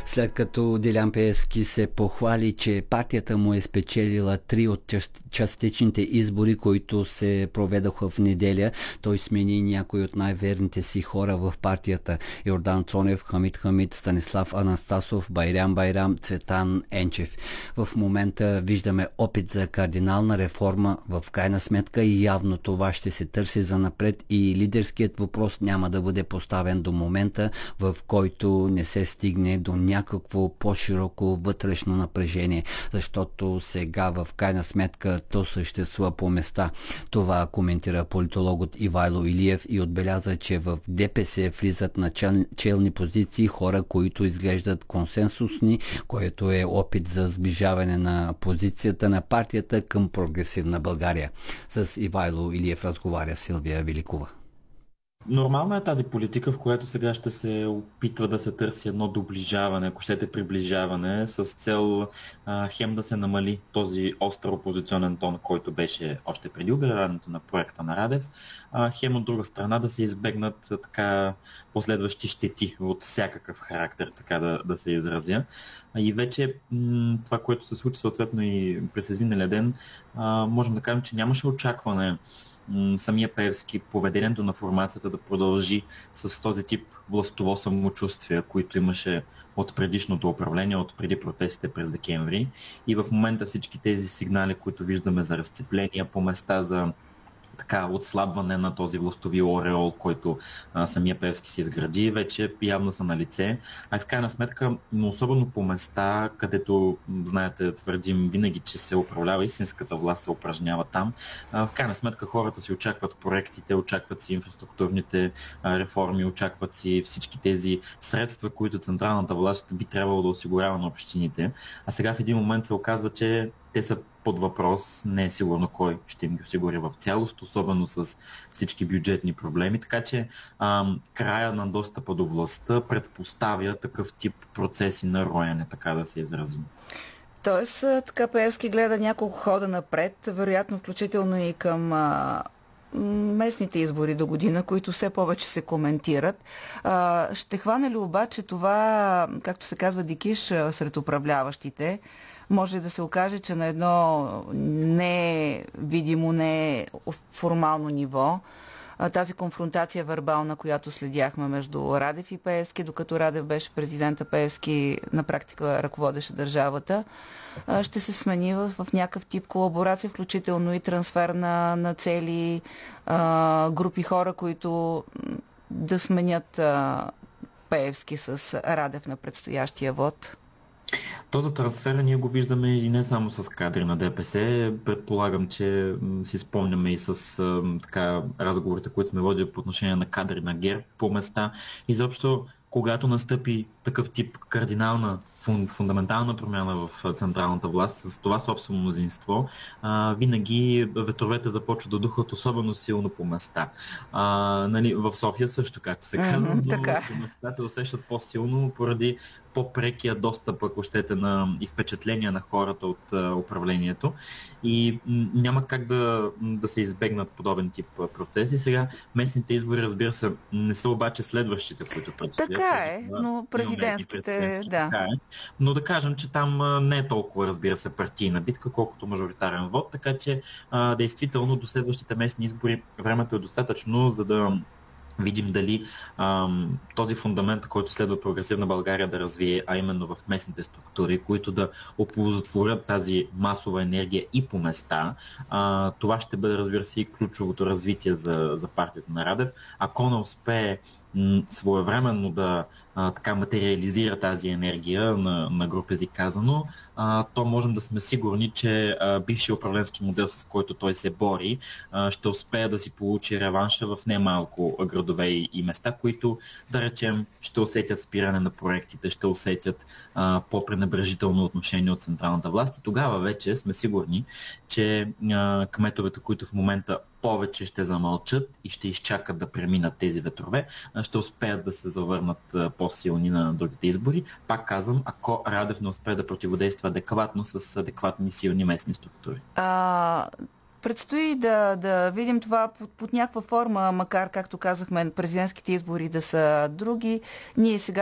след като Делян Пеевски се похвали, че партията му е спечелила 3 от частичните избори, които се проведоха в неделя. Той смени някои от най-верните си хора в партията: Йордан Цонев, Хамид Хамид, Станислав Анастасов, Байрам Байрам, Цветан Енчев. В момента виждаме опит за кардинална реформа. В крайна сметка и явно това ще се търси за напред и лидерският въпрос няма да бъде поставен до момента, в който не се стигне до някакво по-широко вътрешно напрежение, защото сега в крайна сметка то съществува по места. Това коментира политологът Ивайло Илиев и отбеляза, че в ДПС влизат на челни позиции хора, които изглеждат консенсусни, което е опит за сближаване на позицията на партията към прогресивна България. С Ивайло Илиев разговаря Силвия Великова. Нормална е тази политика, в която сега ще се опитва да се търси едно доближаване, ако щете приближаване, с цел хем да се намали този остър опозиционен тон, който беше още преди обявяването на проекта на Радев, хем от друга страна да се избегнат така последващи щети от всякакъв характер, така да се изразя. И вече това, което се случи съответно и през изминалия ден, можем да кажем, че нямаше очакване самия Пеевски, поведението на формацията да продължи с този тип властово самочувствие, които имаше от предишното управление, от преди протестите през декември. И в момента всички тези сигнали, които виждаме за разцепления по места, за така отслабване на този властови ореол, който самия Пеевски си изгради, вече явно са на лице. А в крайна сметка, но особено по места, където, знаете, твърдим винаги, че се управлява истинската власт, се упражнява там, в крайна сметка хората си очакват проектите, очакват си инфраструктурните реформи, очакват си всички тези средства, които централната власт би трябвало да осигурява на общините. А сега в един момент се оказва, че те са под въпрос, не е сигурно кой ще им ги осигури в цялост, особено с всички бюджетни проблеми. Така че края на достъпа до властта предпоставя такъв тип процеси на роене, така да се изразим. Тоест, така Пеевски гледа няколко хода напред, вероятно включително и към местните избори до година, които все повече се коментират. Ще хване ли обаче това, както се казва, дикиш сред управляващите? Може да се окаже, че на едно не видимо, не формално ниво тази конфронтация вербална, която следяхме между Радев и Пеевски, докато Радев беше президента, Пеевски на практика ръководеше държавата, ще се смени в някакъв тип колаборация, включително и трансфер на цели групи хора, които да сменят Пеевски с Радев на предстоящия вод. Този трансфер ние го виждаме и не само с кадри на ДПС. Предполагам, че си спомняме и с така, разговорите, които сме водили по отношение на кадри на ГЕРБ по места. Изобщо, когато настъпи такъв тип кардинална фундаментална промяна в централната власт с това собствено мнозинство, винаги ветровете започват да духат особено силно по места. Нали, в София също, както се казва, но по места се усещат по-силно поради по-прекия достъп, ако щете, и впечатления на хората от управлението. И няма как да се избегнат подобен тип процеси. Сега местните избори, разбира се, не са обаче следващите, които предстоят. Така е, но президентските, да. Така е. Но да кажем, че там не е толкова, разбира се, партийна битка, колкото мажоритарен вод, така че действително до следващите местни избори времето е достатъчно, за да видим дали този фундамент, който следва прогресивна България да развие, а именно в местните структури, които да оползотворят тази масова енергия и по места, това ще бъде, разбира се, и ключовото развитие за партията на Радев. Ако не успее своевременно да така материализира тази енергия на груп език казано, то можем да сме сигурни, че бившия управленски модел, с който той се бори, ще успее да си получи реванша в немалко градове и места, които, да речем, ще усетят спиране на проектите, ще усетят по-пренебрежително отношение от централната власт и тогава вече сме сигурни, че кметовете, които в момента повече ще замълчат и ще изчакат да преминат тези ветрове, ще успеят да се завърнат по-силни на другите избори. Пак казвам, ако Радев не успее да противодейства адекватно с адекватни силни местни структури. Предстои да видим това под някаква форма, макар, както казахме, президентските избори да са други. Ние сега